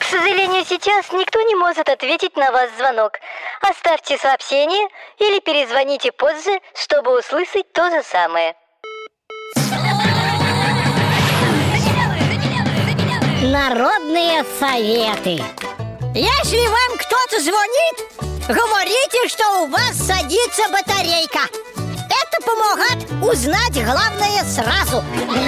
сожалению, сейчас никто не может ответить на ваш звонок. Оставьте сообщение или перезвоните позже, чтобы услышать то же самое. Народные советы. Если вам кто-то звонит, говорите, что у вас садится батарейка. Это помогает узнать главное сразу.